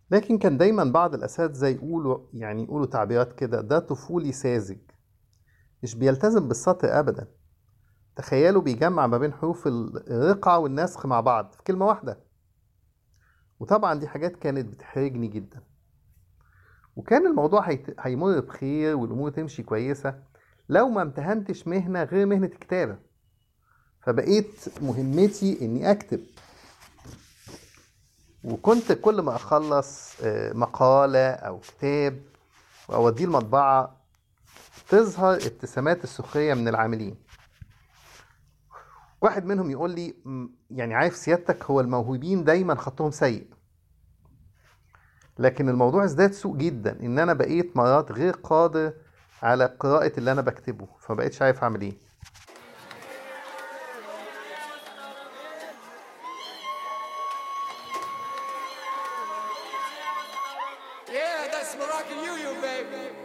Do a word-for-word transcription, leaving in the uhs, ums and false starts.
لكن كان دايما بعض الأساتذة يقولوا يعني يقولوا تعبيرات كده: ده طفولي ساذج، مش بيلتزم بالسطر أبدا. تخيلوا بيجمع ما بين حروف الرقعة والنسخ مع بعض في كلمة واحدة. وطبعا دي حاجات كانت بتحرجني جدا. وكان الموضوع هيت- هيمر بخير والأمور تمشي كويسة لو ما امتهنتش مهنة غير مهنة الكتابة. فبقيت مهمتي إني أكتب. وكنت كل ما أخلص آه، مقالة أو كتاب وأوديه المطبعة تظهر ابتسامات السخرية من العاملين. واحد منهم يقول لي: "م، يعني عارف سيادتك، هو الموهوبين دايما خطهم سيء". لكن الموضوع ازداد سوء جدا، ان انا بقيت مرات غير قادر على قراءة اللي انا بكتبه، فبقيتش عارف اعمل ايه. Yeah, that's Moroccan Union, baby.